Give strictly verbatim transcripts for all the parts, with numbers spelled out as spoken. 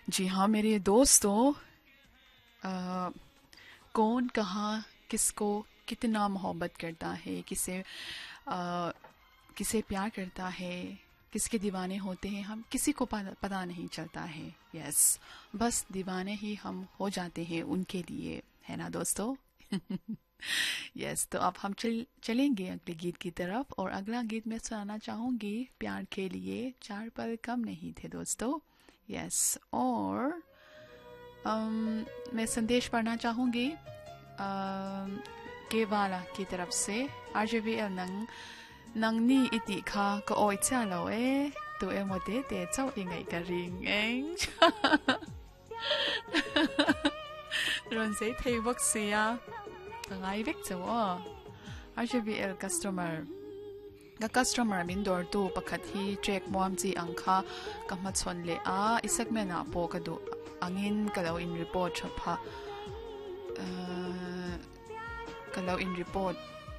जी हाँ मेरे दोस्तों, अ, कौन कहाँ किसको कितना मोहब्बत करता है, किसे अ, किसे प्यार करता है, किसके दीवाने होते हैं, हम किसी को पता पता नहीं चलता है। यस, बस दीवाने ही हम हो जाते हैं उनके लिए, है ना दोस्तों। यस, तो अब हम चल चलेंगे अगले गीत की तरफ, और अगला गीत मैं सुनाना चाहूंगी प्यार के लिए चार पल कम नहीं थे दोस्तों। यस, और अम, मैं संदेश पढ़ना चाहूंगी अम, केवाला की तरफ से। आरजेवीएल नंग नंगनी इति खा को ओइ चा लो ए तो ए मोते ते चाओ इंgai का ring Ang ron say thei bok sia ngai vek chaw आरजेवीएल customer ga customer min dor tu pakhat hi track mom chi angkha kamat chon le a isak me na po ka du angin kalau in report chapha kalau in report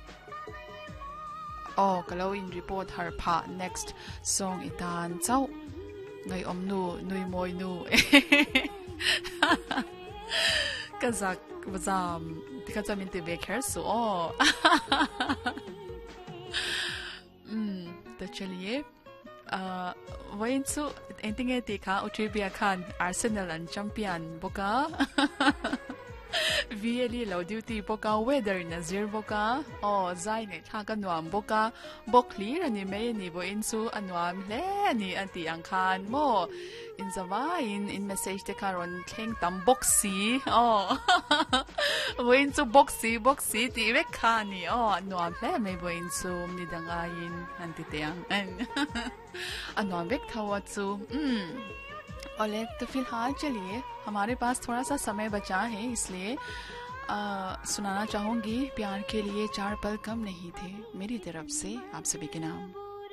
oh kalau in report har pha next song itan chau ngai om nu nui moi nu kazak bazam because I'm into baker so oh Hmm, तो चलिए वही सो एंटिंग है देखा उट्रीबिया Khan Arsenal champion बोका वीएली low duty बोका weather नजीर बोका ओ जाई ने थाका नवाम बोका बोकली रनी मे नि बो इंसु अनवाम ले नि अंती अंखान मो इन जवा इन इन मैसेज ते कारोन थेंग तम बॉक्सी ओ वो इंसु बॉक्सी बॉक्सी ती वे खानी ओ अनवाम ले मे बो इंसु नि दंगा इन अंती ते अंग अनवाम वेक थावत्सु हम्म ओले, तो फिलहाल चलिए हमारे पास थोड़ा सा समय बचा है, इसलिए आ, सुनाना चाहूंगी प्यार के लिए चार पल कम नहीं थे मेरी तरफ से आप सभी के नाम।